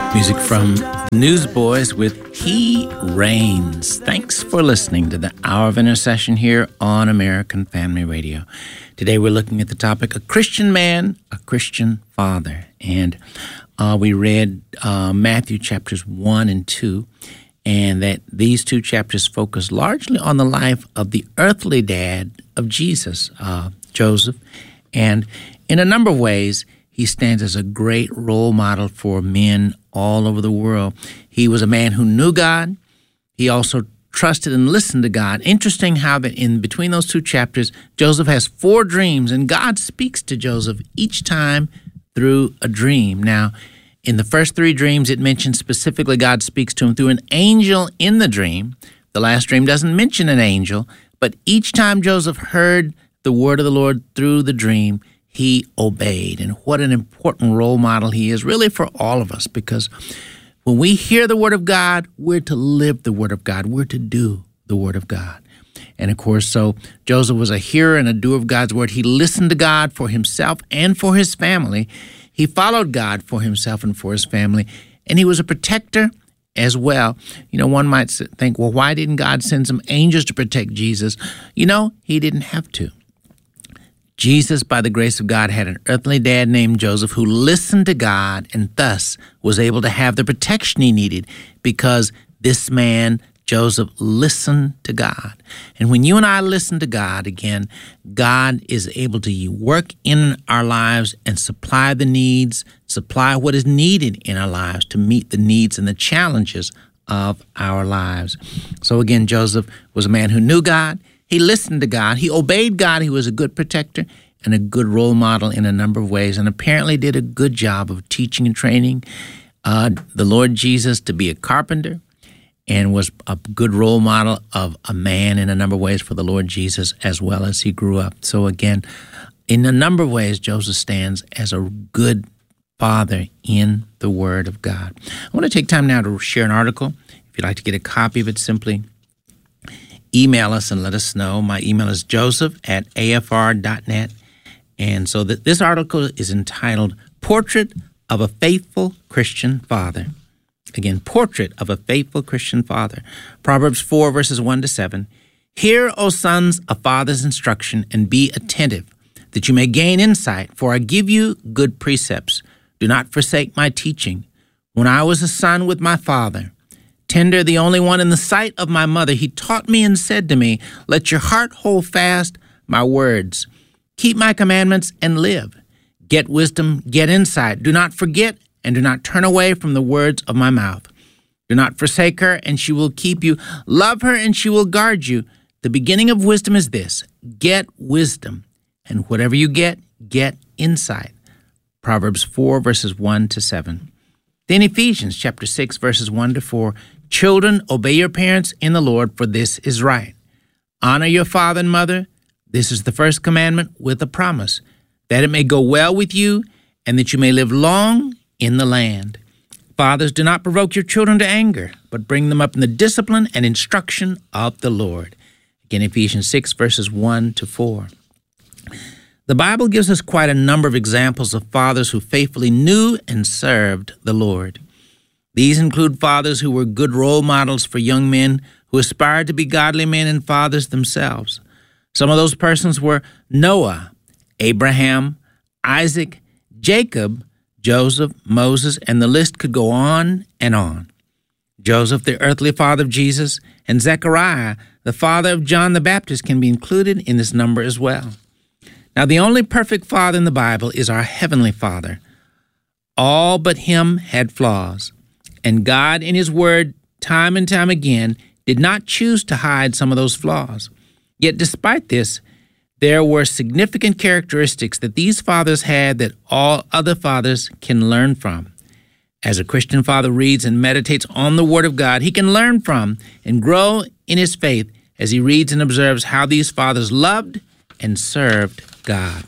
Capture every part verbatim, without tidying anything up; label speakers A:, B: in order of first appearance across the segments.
A: Music from Newsboys with He Reigns. Thanks for listening to the Hour of Intercession here on American Family Radio. Today we're looking at the topic, a Christian man, a Christian father. And uh, we read uh, Matthew chapters one and two, and that these two chapters focus largely on the life of the earthly dad of Jesus, uh, Joseph. And in a number of ways, he stands as a great role model for men all over the world. He was a man who knew God. He also trusted and listened to God. Interesting how that in between those two chapters, Joseph has four dreams, and God speaks to Joseph each time through a dream. Now, in the first three dreams, it mentions specifically God speaks to him through an angel in the dream. The last dream doesn't mention an angel, but each time Joseph heard the word of the Lord through the dream, he obeyed. And what an important role model he is, really, for all of us, because when we hear the word of God, we're to live the word of God. We're to do the word of God. And of course, so Joseph was a hearer and a doer of God's word. He listened to God for himself and for his family. He followed God for himself and for his family. And he was a protector as well. You know, one might think, well, why didn't God send some angels to protect Jesus? You know, he didn't have to. Jesus, by the grace of God, had an earthly dad named Joseph who listened to God and thus was able to have the protection he needed because this man, Joseph, listened to God. And when you and I listen to God, again, God is able to work in our lives and supply the needs, supply what is needed in our lives to meet the needs and the challenges of our lives. So again, Joseph was a man who knew God. He listened to God. He obeyed God. He was a good protector and a good role model in a number of ways, and apparently did a good job of teaching and training uh, the Lord Jesus to be a carpenter, and was a good role model of a man in a number of ways for the Lord Jesus as well as he grew up. So again, in a number of ways, Joseph stands as a good father in the Word of God. I want to take time now to share an article. If you'd like to get a copy of it, simply email us and let us know. My email is joseph at a f r dot net. And so that this article is entitled Portrait of a Faithful Christian Father. Again, Portrait of a Faithful Christian Father. Proverbs four, verses one to seven. Hear, O sons, a father's instruction, and be attentive, that you may gain insight, for I give you good precepts. Do not forsake my teaching. When I was a son with my father, tender, the only one in the sight of my mother, he taught me and said to me, let your heart hold fast my words. Keep my commandments and live. Get wisdom, get insight. Do not forget and do not turn away from the words of my mouth. Do not forsake her, and she will keep you. Love her, and she will guard you. The beginning of wisdom is this: get wisdom, and whatever you get, get insight. Proverbs four, verses one to seven. Then Ephesians chapter six, verses one to four. Children, obey your parents in the Lord, for this is right. Honor your father and mother. This is the first commandment with a promise, that it may go well with you and that you may live long in the land. Fathers, do not provoke your children to anger, but bring them up in the discipline and instruction of the Lord. Again, Ephesians six, verses one to four. The Bible gives us quite a number of examples of fathers who faithfully knew and served the Lord. These include fathers who were good role models for young men who aspired to be godly men and fathers themselves. Some of those persons were Noah, Abraham, Isaac, Jacob, Joseph, Moses, and the list could go on and on. Joseph, the earthly father of Jesus, and Zechariah, the father of John the Baptist, can be included in this number as well. Now, the only perfect father in the Bible is our heavenly Father. All but him had flaws. And God, in his word, time and time again, did not choose to hide some of those flaws. Yet despite this, there were significant characteristics that these fathers had that all other fathers can learn from. As a Christian father reads and meditates on the Word of God, he can learn from and grow in his faith as he reads and observes how these fathers loved and served God.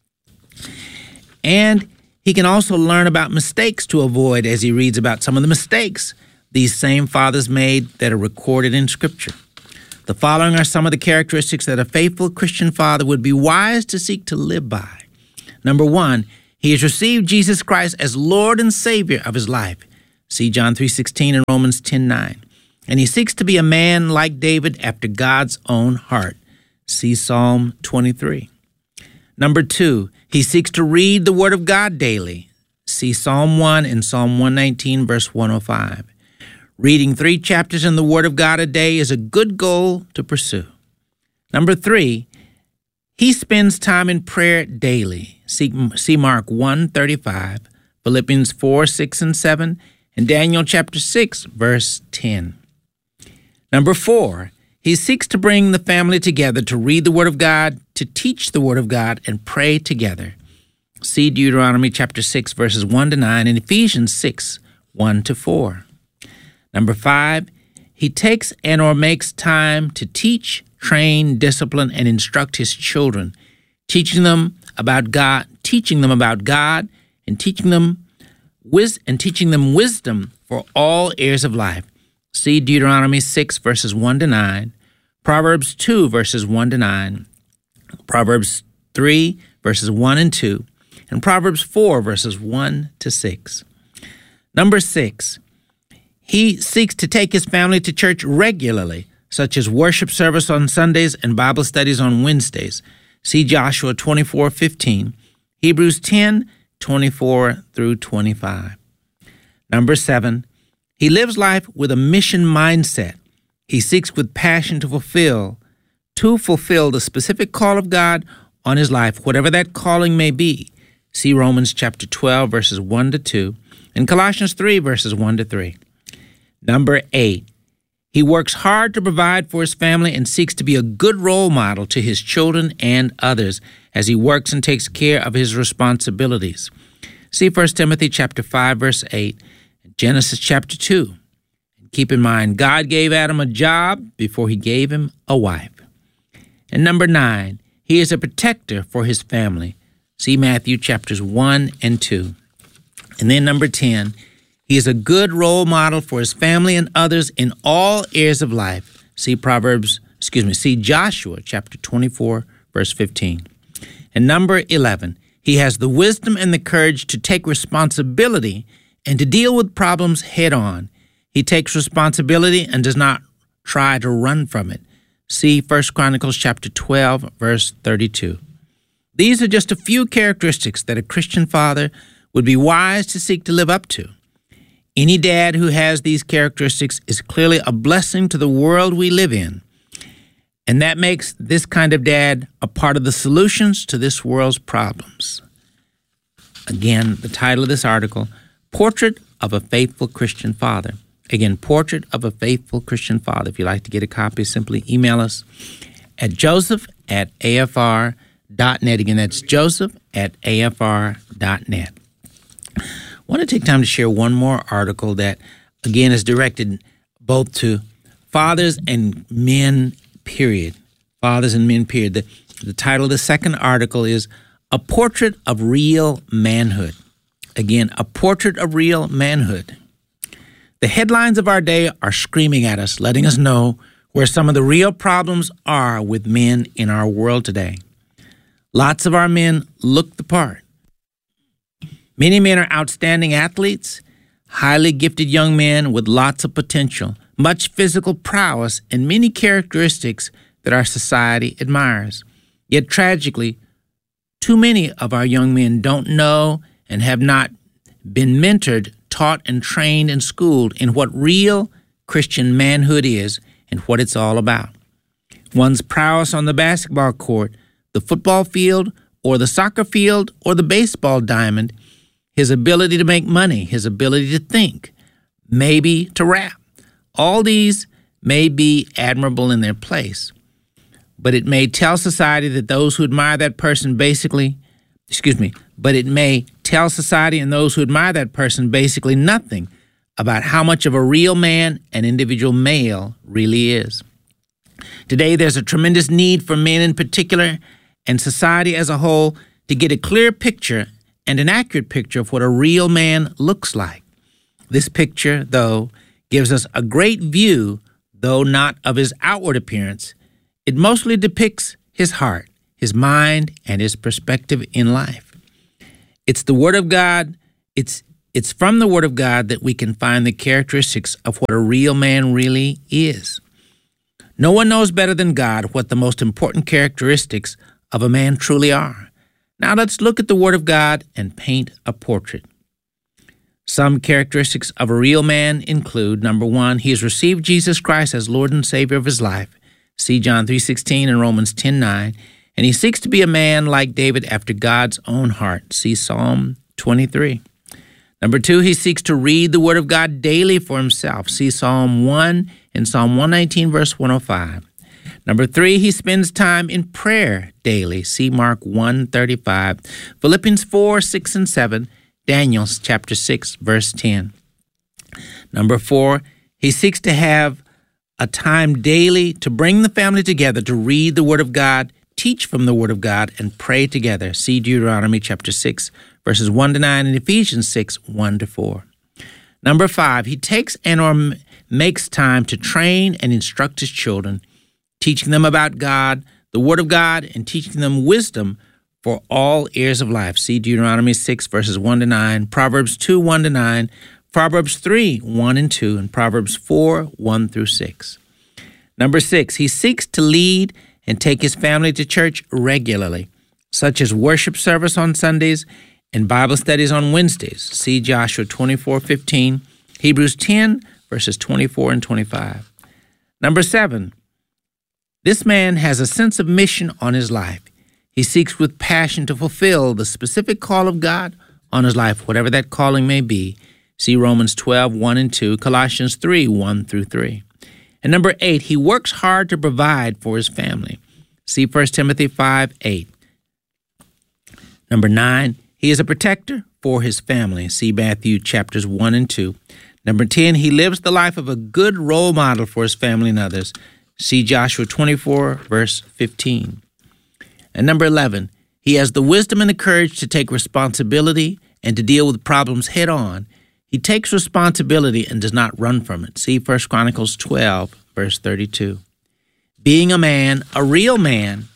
A: And he can also learn about mistakes to avoid as he reads about some of the mistakes these same fathers made that are recorded in Scripture. The following are some of the characteristics that a faithful Christian father would be wise to seek to live by. Number one, he has received Jesus Christ as Lord and Savior of his life. See John three sixteen and Romans ten nine. And he seeks to be a man like David after God's own heart. See Psalm twenty-three. Number two, he seeks to read the Word of God daily. See Psalm one and Psalm one nineteen, verse one oh five. Reading three chapters in the Word of God a day is a good goal to pursue. Number three, he spends time in prayer daily. See, see Mark one thirty-five, Philippians four, six, and seven, and Daniel chapter six, verse ten. Number four, he seeks to bring the family together to read the Word of God, to teach the Word of God, and pray together. See Deuteronomy chapter six, verses one to nine, and Ephesians six, one to four. Number five, he takes and or makes time to teach, train, discipline, and instruct his children, teaching them about God, teaching them about God, and teaching them wis- and teaching them wisdom for all areas of life. See Deuteronomy six, verses one to nine, Proverbs two, verses one to nine, Proverbs three, verses one and two, and Proverbs four, verses one to six. Number six, he seeks to take his family to church regularly, such as worship service on Sundays and Bible studies on Wednesdays. See Joshua twenty-four fifteen, Hebrews ten, twenty-four through twenty-five. Number seven, he lives life with a mission mindset. He seeks with passion to fulfill, to fulfill the specific call of God on his life, whatever that calling may be. See Romans chapter twelve, verses one to two, and Colossians three, verses one to three. Number eight, he works hard to provide for his family and seeks to be a good role model to his children and others as he works and takes care of his responsibilities. See First Timothy chapter five, verse eight, and Genesis chapter two. Keep in mind, God gave Adam a job before he gave him a wife. And number nine, he is a protector for his family. See Matthew chapters one and two. And then number ten, he is a good role model for his family and others in all areas of life. See Proverbs, excuse me, see Joshua chapter twenty-four, verse fifteen. And number eleven, he has the wisdom and the courage to take responsibility and to deal with problems head on. He takes responsibility and does not try to run from it. See First Chronicles chapter twelve, verse thirty-two. These are just a few characteristics that a Christian father would be wise to seek to live up to. Any dad who has these characteristics is clearly a blessing to the world we live in. And that makes this kind of dad a part of the solutions to this world's problems. Again, the title of this article, Portrait of a Faithful Christian Father. Again, Portrait of a Faithful Christian Father. If you'd like to get a copy, simply email us at joseph at a f r dot net. Again, that's joseph at a f r dot net. I want to take time to share one more article that, again, is directed both to fathers and men, period. Fathers and men, period. The, the title of the second article is A Portrait of Real Manhood. Again, A Portrait of Real Manhood. The headlines of our day are screaming at us, letting us know where some of the real problems are with men in our world today. Lots of our men look the part. Many men are outstanding athletes, highly gifted young men with lots of potential, much physical prowess, and many characteristics that our society admires. Yet tragically, too many of our young men don't know and have not been mentored, taught, and trained and schooled in what real Christian manhood is and what it's all about. One's prowess on the basketball court, the football field, or the soccer field, or the baseball diamond, his ability to make money, his ability to think, maybe to rap. All these may be admirable in their place, but it may tell society that those who admire that person basically, excuse me, but it may tell society and those who admire that person basically nothing about how much of a real man an individual male really is. Today, there's a tremendous need for men in particular and society as a whole to get a clear picture and an accurate picture of what a real man looks like. This picture, though, gives us a great view, though not of his outward appearance. It mostly depicts his heart, his mind, and his perspective in life. It's the Word of God. It's It's from the Word of God that we can find the characteristics of what a real man really is. No one knows better than God what the most important characteristics of a man truly are. Now let's look at the Word of God and paint a portrait. Some characteristics of a real man include, number one, he has received Jesus Christ as Lord and Savior of his life. See John three sixteen and Romans ten nine. And he seeks to be a man like David after God's own heart. See Psalm twenty-three. Number two, he seeks to read the Word of God daily for himself. See Psalm one and Psalm one nineteen, verse one oh five. Number three, he spends time in prayer daily. See Mark one thirty-five, Philippians four, six, and seven, Daniel chapter six, verse ten. Number four, he seeks to have a time daily to bring the family together to read the Word of God, teach from the Word of God, and pray together. See Deuteronomy chapter six, verses one to nine, and Ephesians six, one to four. Number five, he takes and or makes time to train and instruct his children, teaching them about God, the Word of God, and teaching them wisdom for all areas of life. See Deuteronomy six, verses one to nine, Proverbs two, one to nine, Proverbs three, one and two, and Proverbs four, one through six. Number six, he seeks to lead and take his family to church regularly, such as worship service on Sundays and Bible studies on Wednesdays. See Joshua twenty-four fifteen, Hebrews ten, verses twenty-four and twenty-five. Number seven, this man has a sense of mission on his life. He seeks with passion to fulfill the specific call of God on his life, whatever that calling may be. See Romans twelve, one and two, Colossians three, one through three. And number eight, he works hard to provide for his family. See First Timothy five, eight. Number nine, he is a protector for his family. See Matthew chapters one and two. Number ten, he lives the life of a good role model for his family and others. See Joshua twenty-four, verse fifteen. And number eleven, he has the wisdom and the courage to take responsibility and to deal with problems head on. He takes responsibility and does not run from it. See First Chronicles twelve, verse thirty-two. Being a man, a real man,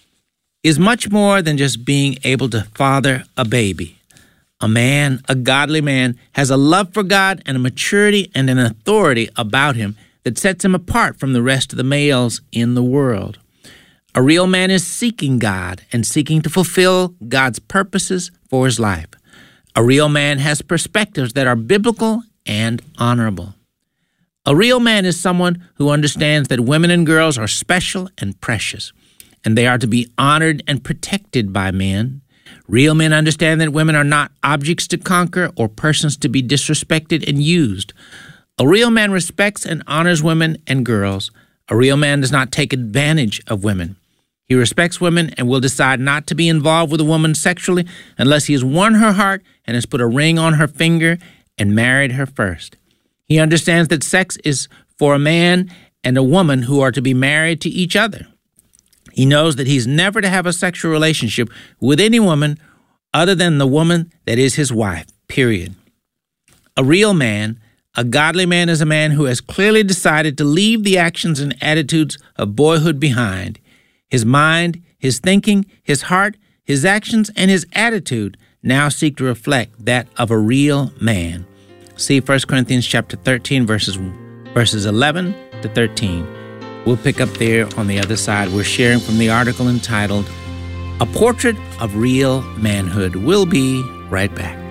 A: is much more than just being able to father a baby. A man, a godly man, has a love for God and a maturity and an authority about him that sets him apart from the rest of the males in the world. A real man is seeking God and seeking to fulfill God's purposes for his life. A real man has perspectives that are biblical and honorable. A real man is someone who understands that women and girls are special and precious, and they are to be honored and protected by men. Real men understand that women are not objects to conquer or persons to be disrespected and used. A real man respects and honors women and girls. A real man does not take advantage of women. He respects women and will decide not to be involved with a woman sexually unless he has won her heart and has put a ring on her finger and married her first. He understands that sex is for a man and a woman who are to be married to each other. He knows that he's never to have a sexual relationship with any woman other than the woman that is his wife, period. A real man, a godly man, is a man who has clearly decided to leave the actions and attitudes of boyhood behind. His mind, his thinking, his heart, his actions, and his attitude now seek to reflect that of a real man. See First Corinthians chapter thirteen, verses, verses eleven to thirteen. We'll pick up there on the other side. We're sharing from the article entitled, A Portrait of Real Manhood. We'll be right back.